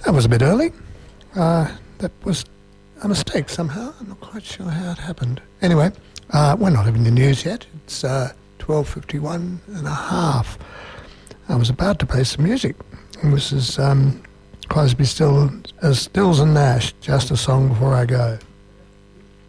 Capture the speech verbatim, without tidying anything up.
That was a bit early. Uh, that was a mistake somehow. I'm not quite sure how it happened. Anyway, uh, we're not in the news yet. It's uh, twelve fifty-one and a half. I was about to play some music. This is um, Crosby, Still, uh, Stills and Nash, Just a Song Before I Go.